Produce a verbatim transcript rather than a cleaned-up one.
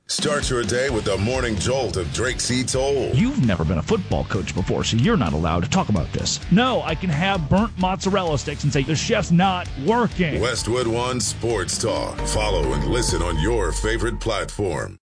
Start your day with the morning jolt of Drake C. Toll. You've never been a football coach before, so you're not allowed to talk about this. No, I can have burnt mozzarella sticks and say the chef's not working. Westwood One Sports Talk. Follow and listen on your favorite platform.